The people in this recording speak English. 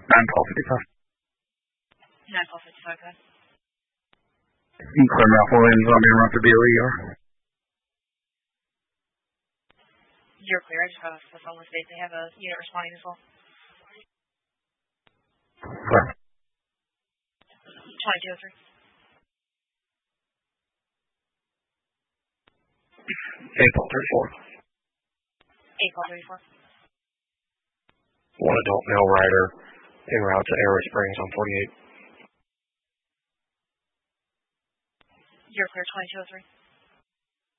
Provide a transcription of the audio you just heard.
91255, go ahead. Clear Ralph Williams on being run for BOE. You're clear. I just got off the phone with State. They have a unit responding as well. Clear. 2203. April 34. April 34. One adult male rider en route to Arrow Springs on 48. You're clear. 2203.